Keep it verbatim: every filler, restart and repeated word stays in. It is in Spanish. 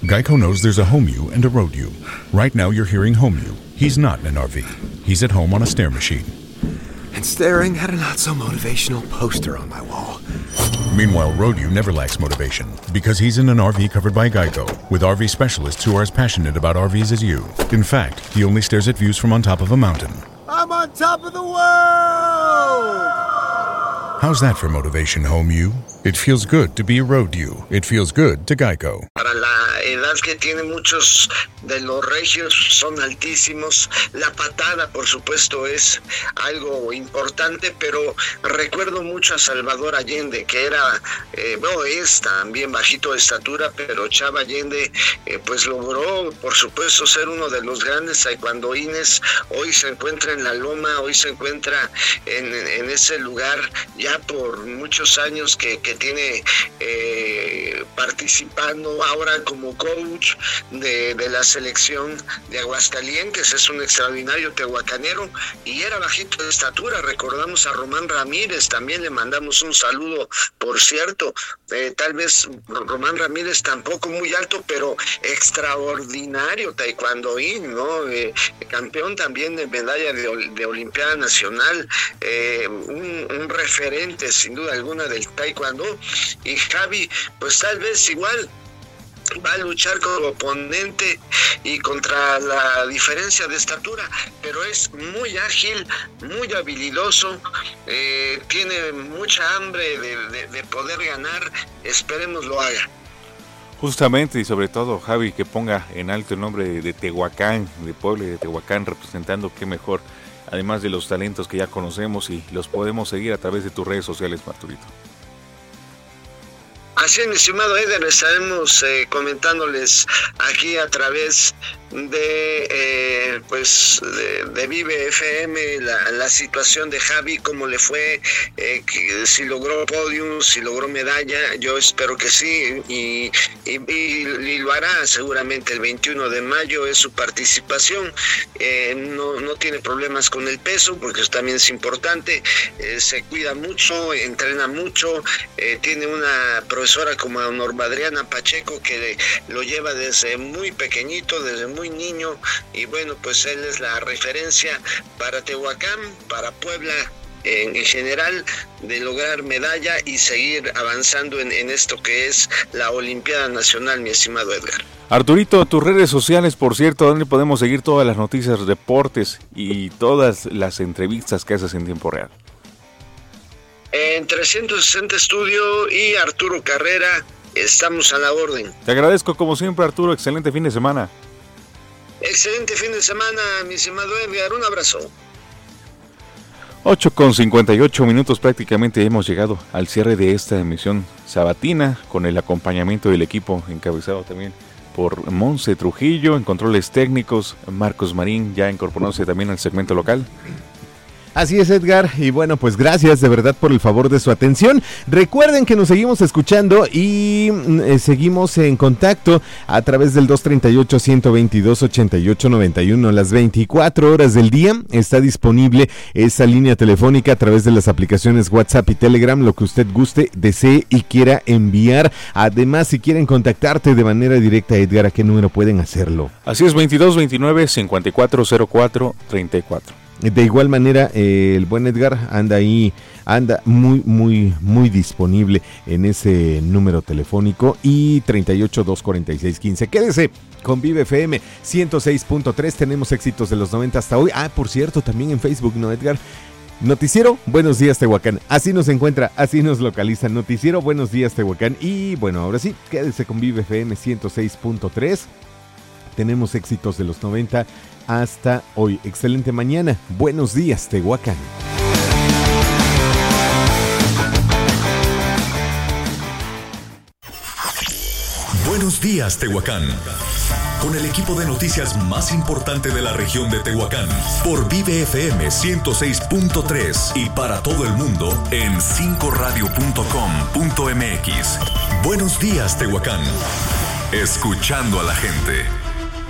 Geico knows there's a home you and a road you. Right now you're hearing home you. He's not in an R V. He's at home on a stair machine. And staring at a not-so-motivational poster on my wall. Meanwhile, road you never lacks motivation because he's in an R V covered by Geico with R V specialists who are as passionate about R Vs as you. In fact, he only stares at views from on top of a mountain. I'm on top of the world! How's that for motivation, home you? It feels good to be a road you. It feels good to Geico. Para la edad que tiene muchos de los regios son altísimos. La patada, por supuesto, es algo importante, pero recuerdo mucho a Salvador Allende, que era, eh, bueno, es también bajito de estatura, pero Chava Allende, eh, pues logró, por supuesto, ser uno de los grandes taekwondoines. Hoy se encuentra en la loma, hoy se encuentra en, en ese lugar ya por muchos años que, que tiene eh, participando ahora como coach de, de la selección de Aguascalientes. Es un extraordinario tehuacanero y era bajito de estatura. Recordamos a Román Ramírez, también le mandamos un saludo, por cierto. Eh, tal vez Román Ramírez tampoco muy alto, pero extraordinario taekwondoín, ¿no? Eh, campeón también de medalla de, de Olimpiada Nacional, eh, un, un referente sin duda alguna del taekwondo. Y Javi, pues tal vez igual va a luchar como oponente y contra la diferencia de estatura, pero es muy ágil, muy habilidoso, eh, tiene mucha hambre de, de, de poder ganar. Esperemos lo haga. Justamente, y sobre todo, Javi, que ponga en alto el nombre de, de Tehuacán, de Puebla y de Tehuacán, representando, qué mejor, además de los talentos que ya conocemos y los podemos seguir a través de tus redes sociales, Arturito. Así es, mi estimado Eder, estaremos eh, comentándoles aquí a través de eh, pues de, de Vive F M la, la situación de Javi, cómo le fue, eh, que, si logró podium, si logró medalla. Yo espero que sí, y, y, y, y lo hará seguramente el veintiuno de mayo, es su participación. Eh, no, no tiene problemas con el peso, porque eso también es importante. Eh, se cuida mucho, entrena mucho, eh, tiene una profesora como Norma Adriana Pacheco que lo lleva desde muy pequeñito, desde muy niño, y bueno, pues él es la referencia para Tehuacán, para Puebla en, en general, de lograr medalla y seguir avanzando en, en esto que es la Olimpiada Nacional, mi estimado Edgar. Arturito, tus redes sociales, por cierto, ¿dónde podemos seguir todas las noticias, deportes y todas las entrevistas que haces en tiempo real? En trescientos sesenta Estudio y Arturo Carrera, estamos a la orden. Te agradezco como siempre, Arturo, excelente fin de semana. Excelente fin de semana, mi estimado Edgar, un abrazo. ocho con cincuenta y ocho minutos, prácticamente hemos llegado al cierre de esta emisión sabatina, con el acompañamiento del equipo encabezado también por Monse Trujillo, en controles técnicos, Marcos Marín, ya incorporándose también al segmento local. Así es, Edgar, y bueno, pues gracias de verdad por el favor de su atención. Recuerden que nos seguimos escuchando y eh, seguimos en contacto a través del dos treinta y ocho, ciento veintidós, ochenta y ocho noventa y uno. Las veinticuatro horas del día está disponible esa línea telefónica a través de las aplicaciones WhatsApp y Telegram, lo que usted guste, desee y quiera enviar. Además, si quieren contactarte de manera directa, Edgar, ¿a qué número pueden hacerlo? Así es, veintidós veintinueve, cincuenta y cuatro cero cuatro, treinta y cuatro. De igual manera, eh, el buen Edgar anda ahí, anda muy, muy, muy disponible en ese número telefónico y treinta y ocho, doscientos cuarenta y seis, quince. Quédese con Vive F M ciento seis punto tres, tenemos éxitos de los noventa hasta hoy. Ah, por cierto, también en Facebook, ¿no, Edgar? Noticiero Buenos Días Tehuacán, así nos encuentra, así nos localiza, Noticiero Buenos Días Tehuacán. Y bueno, ahora sí, quédese con Vive F M ciento seis punto tres, tenemos éxitos de los noventa hasta hoy. Excelente mañana. Buenos días, Tehuacán. Buenos días, Tehuacán. Con el equipo de noticias más importante de la región de Tehuacán, por Vive F M ciento seis punto tres y para todo el mundo en cinco radio punto com punto m x. Buenos días, Tehuacán. Escuchando a la gente.